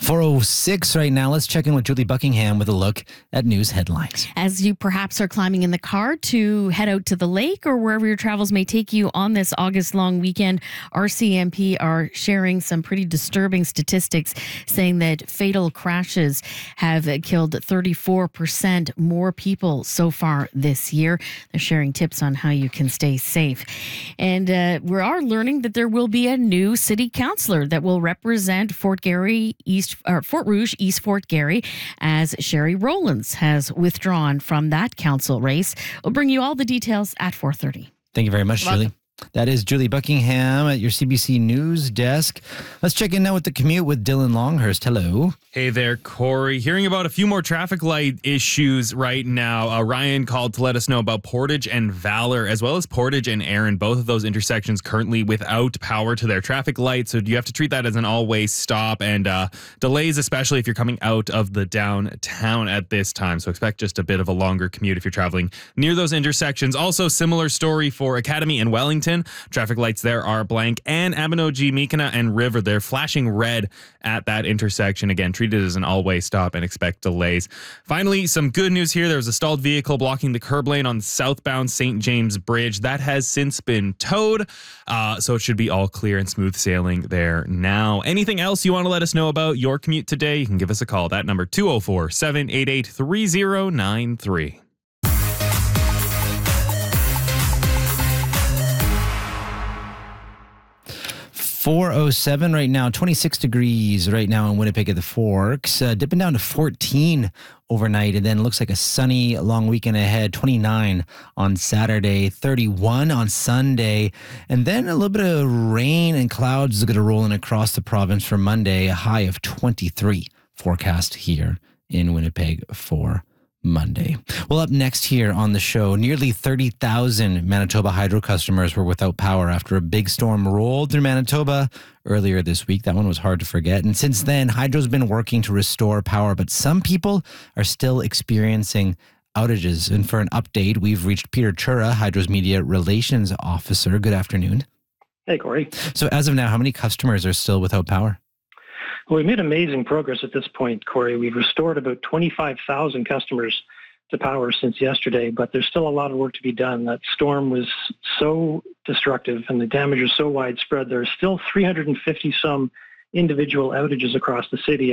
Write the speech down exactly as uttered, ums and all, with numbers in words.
four oh six right now. Let's check in with Julie Buckingham with a look at news headlines. As you perhaps are climbing in the car to head out to the lake or wherever your travels may take you on this August long weekend, R C M P are sharing some pretty disturbing statistics saying that fatal crashes have killed thirty-four percent more people so far this year. They're sharing tips on how you can stay safe. And uh, we are learning that there will be a new city councillor that will represent Fort Garry East, or Fort Rouge East Fort Garry, as Sherry Rowlands has withdrawn from that council race. We'll bring you all the details at four thirty. Thank you very much, Welcome. Julie. That is Julie Buckingham at your C B C News desk. Let's check in now with the commute with Dylan Longhurst. Hello. Hey there, Corey. Hearing about a few more traffic light issues right now. Uh, Ryan called to let us know about Portage and Valor, as well as Portage and Erin. Both of those intersections currently without power to their traffic lights. So you have to treat that as an all-way stop, and uh, delays, especially if you're coming out of the downtown at this time. So expect just a bit of a longer commute if you're traveling near those intersections. Also, similar story for Academy and Wellington. Traffic lights there are blank, and Abinogi, Meekina, and River, they're flashing red at that intersection. Again, treat it as an all-way stop and expect delays. Finally, some good news here. There was a stalled vehicle blocking the curb lane on the southbound Saint James Bridge. That has since been towed, uh, so it should be all clear and smooth sailing there now. Anything else you want to let us know about your commute today? You can give us a call. That number, two oh four, seven eight eight, three oh nine three. four oh seven right now, twenty-six degrees right now in Winnipeg at the Forks, uh, dipping down to fourteen overnight, and then looks like a sunny long weekend ahead. twenty-nine on Saturday, thirty-one on Sunday, and then a little bit of rain and clouds is going to roll in across the province for Monday, a high of twenty-three forecast here in Winnipeg for Monday. Well, up next here on the show, nearly thirty thousand Manitoba Hydro customers were without power after a big storm rolled through Manitoba earlier this week. That one was hard to forget. And since then, Hydro's been working to restore power, but some people are still experiencing outages. And for an update, we've reached Peter Chura, Hydro's Media Relations Officer. Good afternoon. Hey, Corey. So as of now, how many customers are still without power? Well, we've made amazing progress at this point, Corey. We've restored about twenty-five thousand customers to power since yesterday, but there's still a lot of work to be done. That storm was so destructive and the damage is so widespread. There are still three hundred fifty some individual outages across the city.